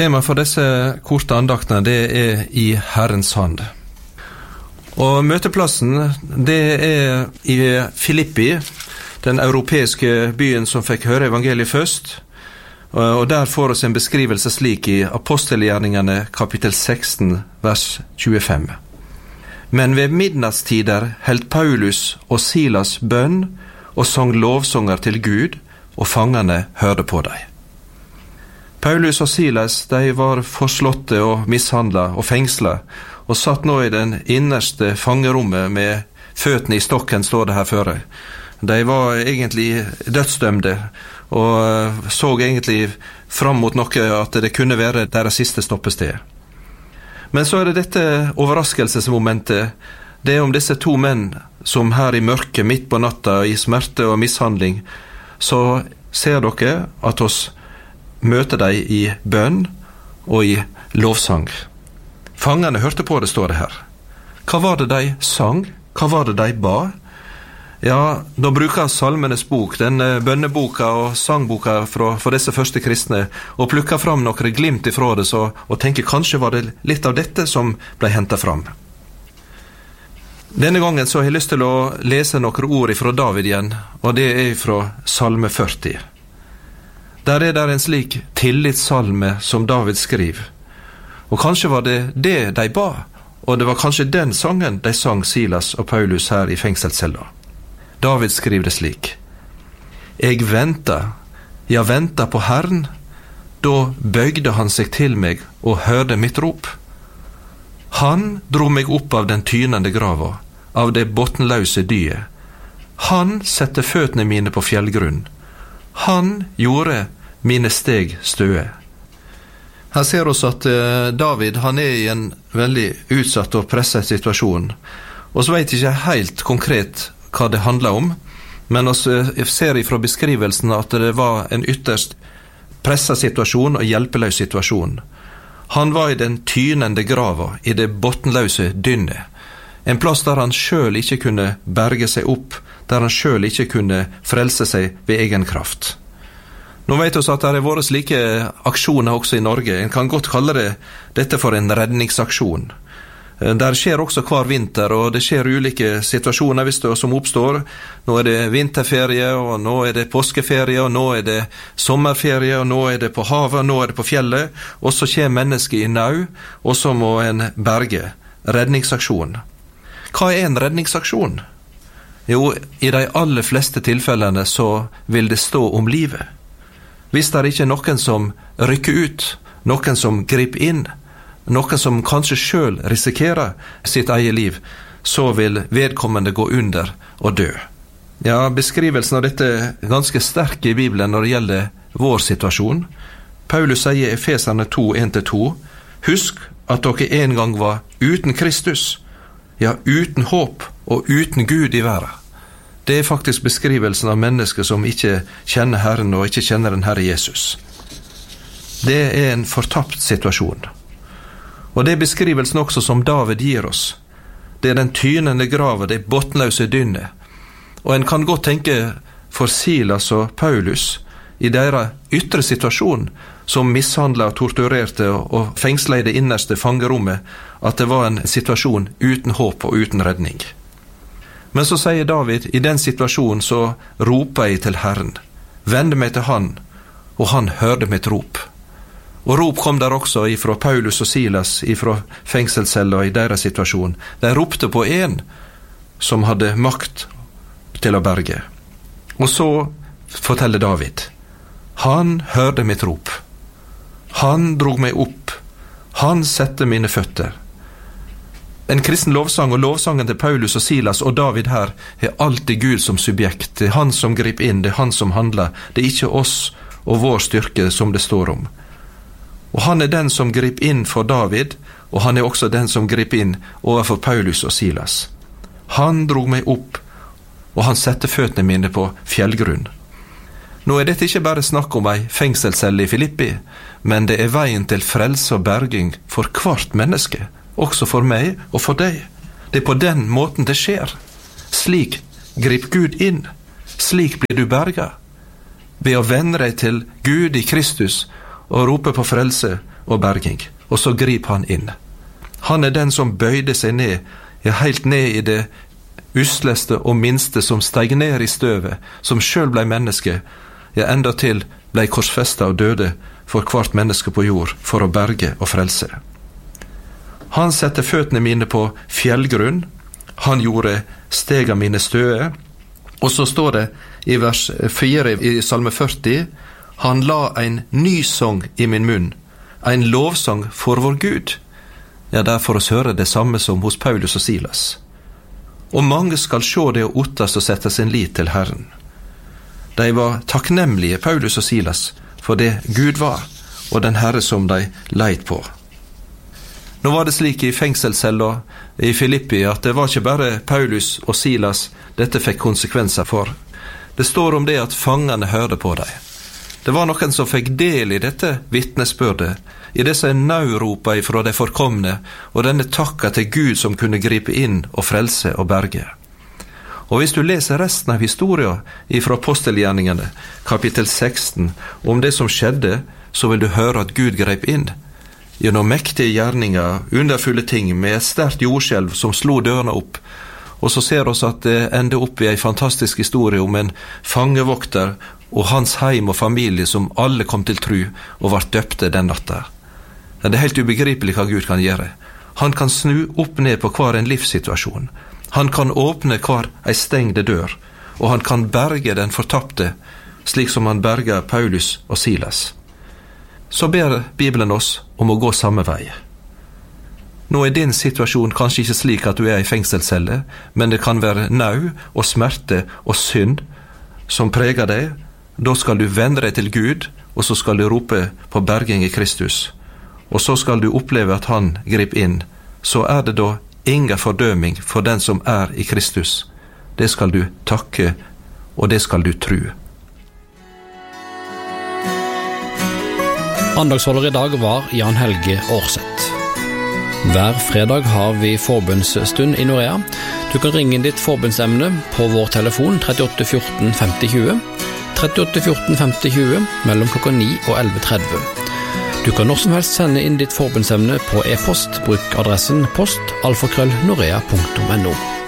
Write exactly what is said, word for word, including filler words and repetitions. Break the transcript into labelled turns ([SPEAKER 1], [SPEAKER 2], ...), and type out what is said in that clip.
[SPEAKER 1] Tema for disse korte andaktene, det er i Herrens hand. Og møteplassen, det er i Filippi, den europeiske byen som fikk høre evangeliet først. Og der får oss en beskrivelse slik i Apostelgjerningene kapittel seksten, vers tjuefem. Men ved midnattstider held Paulus og Silas bønn og sang lovsanger til Gud, og fangene hørte på dem. Paulus og Silas, de var forslåtte og mishandlet og fengslet, og satt nå i den innerste fangerommet med føttene i stokken, står det her føre. De var egentlig dødsdømte, og så egentlig fram mot noe at det kunne være deres siste stoppested. Men så er det dette overraskelsesmomentet, det er om disse to menn som her i mørket, midt på natta, i smerte og mishandling, så ser dere at oss møter de i bønn og i lovsang. Fangene hørte på det, står det her. Hva var det de sang? Hva var det de ba? Ja, da bruker Salmenes bok, den bønneboka og sangboka for, for disse første kristne, og plukker fram noen glimt ifra det, så, og tenker kanskje var det litt av dette som ble hentet fram. Denne gangen så har jeg lyst til å lese noen ord ifra David igjen, og det er fra Salme førti. Der er der en slik tillitssalme som David skriver. Og kanskje var det det de ba, og det var kanskje den sangen de sang Silas og Paulus her i fengselscella. David skriver det slik: «Jeg venta, ja venta på Herren, da bøygde han seg til meg og hørte mitt rop. Han dro meg opp av den tynende grava, av det bottenløse dyet. Han sette føttene mine på fjellgrunn. Han gjorde mine steg støe.» Her ser oss at David, han er i en veldig utsatt og presset situasjon, og så vet ikke helt konkret hva det handler om, men vi ser ifra beskrivelsen at det var en ytterst presset situasjon og hjelpeløs situasjon. Han var i den tynende grava, i det bottenløse dynnet, en plass der han selv ikke kunne berge seg opp, der han selv ikke kunne frelse seg ved egen kraft. Nå vet vi at det har vært slike aksjoner også i Norge. En kan godt kalle det dette for en redningsaksjon. Der skjer også hver vinter, og det skjer ulike situasjoner hvis det som oppstår. Nå er det vinterferie, og nå er det påskeferie, og nå er det sommerferie, og nå er det på havet, og nå er det på fjellet, og så kommer mennesket i nau, og så må en berge. Redningsaksjon. Hva er en redningsaksjon? Jo, i de aller fleste tilfellene så vil det stå om livet. Hvis det ikke er noen som rykker ut, noen som griper inn, noen som kanskje selv risikerer sitt eget liv, så vil vedkommende gå under og dø. Ja, beskrivelsen av dette er ganske sterk i Bibelen når det gjelder vår situasjon. Paulus sier i Efeserne to, en til to, «Husk at dere en gang var uten Kristus, ja, uten håp og uten Gud i verden.» Det er faktisk beskrivelsen av mennesker som ikke kjenner Herren og ikke kjenner den Herre Jesus. Det er en fortapt situasjon. Og det er beskrivelsen også som David gir oss. Det er den tynende grava, det bottenløse dynnet. Og en kan godt tenke for Silas og Paulus i deres ytre situasjon, som mishandlet, torturerte og fengslet i det innerste fangerommet, at det var en situasjon uten håp og uten redning. Men så sier David, i den situasjonen så roper jeg til Herren, vende meg til han, og han hørte mitt rop. Og rop kom der også ifra Paulus og Silas, ifra fengselscella i deres situasjon. De ropte på en som hadde makt til å berge. Og så forteller David, han hørte mitt rop. Han drog meg opp. Han sette mine føtter. En kristen lovsang og lovsangen til Paulus og Silas og David her er alltid Gud som subjekt. Det er han som griper inn, det er han som handler. Det er ikke oss og vår styrke som det står om. Og han er den som griper inn for David, og han er også den som griper inn overfor Paulus og Silas. Han drog meg opp, og han sette føttene mine på fjellgrunn. Nå er dette ikke bare snakk om ei fengselscelle i Filippi, men det er veien til frelse og berging for hvert menneske, også for meg og for deg. Det er på den måten det skjer. Slik grip Gud inn. Slik blir du berga. Ved å vende deg til Gud i Kristus og rope på frelse og berging, og så griper han inn. Han er den som bøyde seg ned, ja, helt ned i det usleste og minste som steg ned i støvet, som selv ble menneske, ja, enda til ble korsfestet og døde for hvert menneske på jord, for å berge og frelse. Han sette føttene mine på fjellgrunn, han gjorde stega mine støe, og så står det i vers fire i Salme førti, han la en ny sang i min munn, en lovsang for vår Gud. Ja, derfor oss høre det samme som hos Paulus og Silas. Og mange skal sjå det og ottast og sette sin lit til Herren. De var takknemlige, Paulus og Silas, for det Gud var, og den Herre som de leit på. Nå var det slik i fengselscella i Filippi at det var ikke bare Paulus og Silas dette fikk konsekvenser for. Det står om det at fangene hørte på dem. Det var noen som fikk del i dette vittnesbyrdet, i disse nauropa ifra de forkomne, og denne takka til Gud som kunne gripe inn og frelse og berge. Og hvis du leser resten av historien ifra apostelgjerningene, kapittel seksten, om det som skjedde, så vil du høre at Gud grep inn. Gjennom mektige gjerninger, underfulle ting, med et sterkt jordskjelv som slo dørene opp. Og så ser oss at det ender opp i en fantastisk historie om en fangevokter og hans heim og familie som alle kom til tru og var døpte den natta. Det er helt ubegripelig hva Gud kan gjøre. Han kan snu opp ned på hver en livssituasjon. Han kan åpne hver ei stengde dør, og han kan berge den fortapte, slik som han berger Paulus og Silas. Så ber Bibelen oss om å gå samme vei. Nå er din situasjon kanskje ikke slik at du er i fengselscelle, men det kan være nau og smerte og synd som preger deg. Da skal du vende deg til Gud, og så skal du rope på berging i Kristus. Og så skal du oppleve at han griper inn. Så er det da ingen fordøming for den som er i Kristus. Det skal du takke, og det skal du tru.
[SPEAKER 2] Andagsholder i dag var Jan Helge Årseth. Hver fredag har vi forbundsstund i Norea. Du kan ringe inn ditt forbundsemne på vår telefon trettiåtte fjorten femti tjue, trettiåtte fjorten femti tjue mellom klokka ni og elleve tretti. Du kan når som helst sende inn ditt forbundsemne på e-post. Bruk adressen post alfakrøll norea punktum no.